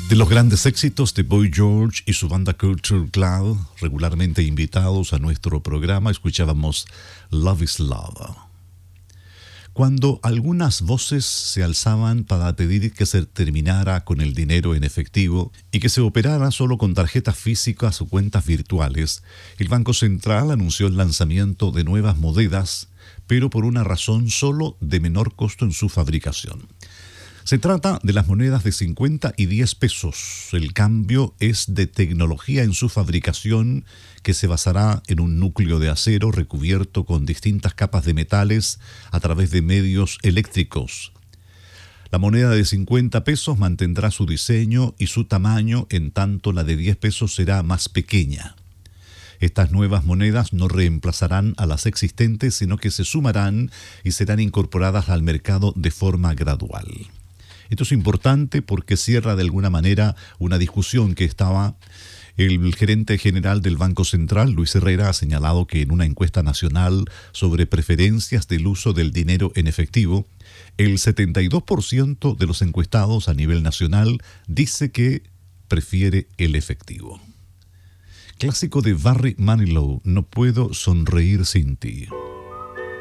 De los grandes éxitos de Boy George y su banda Culture Club, regularmente invitados a nuestro programa, escuchábamos Love is Love. Cuando algunas voces se alzaban para pedir que se terminara con el dinero en efectivo y que se operara solo con tarjetas físicas o cuentas virtuales, el Banco Central anunció el lanzamiento de nuevas monedas, pero por una razón solo de menor costo en su fabricación. Se trata de las monedas de 50 y 10 pesos. El cambio es de tecnología en su fabricación, que se basará en un núcleo de acero recubierto con distintas capas de metales a través de medios eléctricos. La moneda de 50 pesos mantendrá su diseño y su tamaño, en tanto la de 10 pesos será más pequeña. Estas nuevas monedas no reemplazarán a las existentes, sino que se sumarán y serán incorporadas al mercado de forma gradual. Esto es importante porque cierra de alguna manera una discusión que estaba. El gerente general del Banco Central, Luis Herrera, ha señalado que en una encuesta nacional sobre preferencias del uso del dinero en efectivo, el 72% de los encuestados a nivel nacional dice que prefiere el efectivo. Clásico de Barry Manilow, No puedo sonreír sin ti.